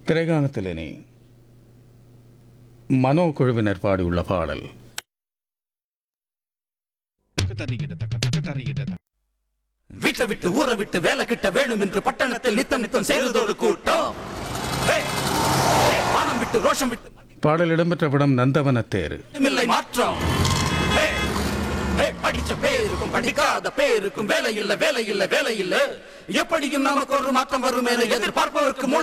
திரைகாணத்திலே மனோ குழுவினர் பாடியுள்ள பாடல். வீட்டை விட்டு ஊரை விட்டு வேலை கிட்ட வேணும் என்று பட்டணத்தில் நித்தம் நித்தம் சேருதொரு கூட்டம். பணம் விட்டு ரோஷம் விட்டு பாடல் இடம்பெற்ற படம் நந்தவனத்தேரு. இல்லை மாற்றம். படிச்ச பேருக்கும் படிக்காத பேருக்கும் வேலை இல்ல வேலை இல்ல வேலை இல்ல. எப்படியும் நமக்கு ஒரு மாற்றம் வரும் என எதிர்பார்ப்பவருக்கு மூளை